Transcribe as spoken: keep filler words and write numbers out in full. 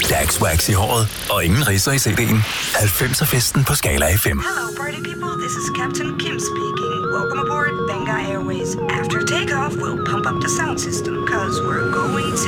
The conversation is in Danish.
Der er ikke wax i håret og ingen ridser i C D'en. halvfemser-festen på Scala F M. Hello, party people. This is Captain Kim speaking. Welcome aboard Benga Airways. After takeoff, we'll pump up the sound system, cause we're going to